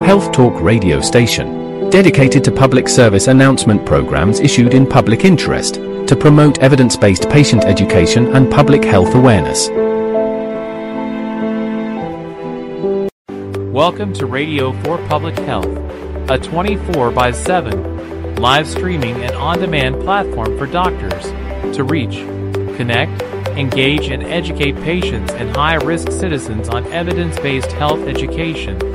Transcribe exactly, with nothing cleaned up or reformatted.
Health Talk radio station, dedicated to public service announcement programs issued in public interest, to promote evidence-based patient education and public health awareness. Welcome to Radio for Public Health, a twenty-four by seven live streaming and on-demand platform for doctors to reach, connect, engage, and educate patients and high-risk citizens on evidence-based health education